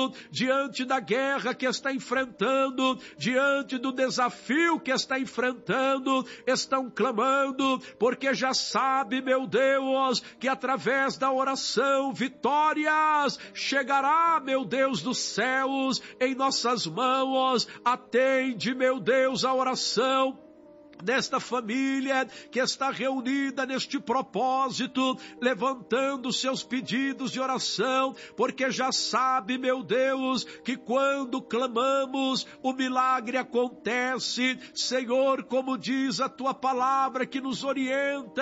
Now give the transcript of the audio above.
clamando diante da guerra que está enfrentando, diante do desafio que está enfrentando, estão clamando, porque já sabe, meu Deus, que através da oração, vitórias chegará, meu Deus dos céus, em nossas mãos. Atende, meu Deus, a oração desta família que está reunida neste propósito, levantando seus pedidos de oração, porque já sabe, meu Deus, que quando clamamos, o milagre acontece. Senhor, como diz a tua palavra que nos orienta,